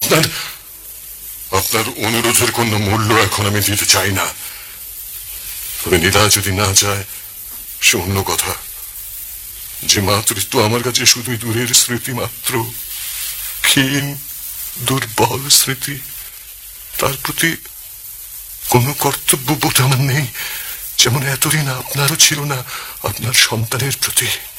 আপনার আপনার অনুরোধের কোন মূল্য এখন আমি দিতে চাই না। তবে নীলা যদি না যায় সে অন্য কথা। যে মাতৃত্ব আমার কাছে শুধুই দূরের স্মৃতি মাত্র, ক্ষীণ দুর্বল স্মৃতি, তার প্রতি কোনো কর্তব্যবোধ আমার নেই, যেমন এতদিন আপনারও ছিল না আপনার সন্তানের প্রতি।